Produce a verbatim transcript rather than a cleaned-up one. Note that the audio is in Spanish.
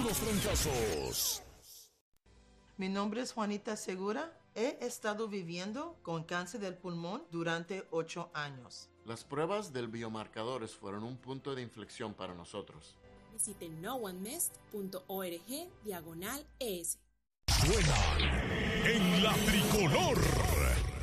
los trancazos. Mi nombre es Juanita Segura. He estado viviendo con cáncer del pulmón durante ocho años. Las pruebas del biomarcadores fueron un punto de inflexión para nosotros. Visite no one missed punto org diagonal es. Suenan en la tricolor.